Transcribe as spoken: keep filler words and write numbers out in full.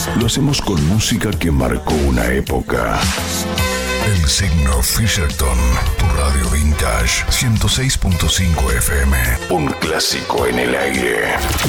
lo hacemos con música que marcó una época. El signo Fisherton, tu radio vintage, ciento seis punto cinco F M. Un clásico en el aire.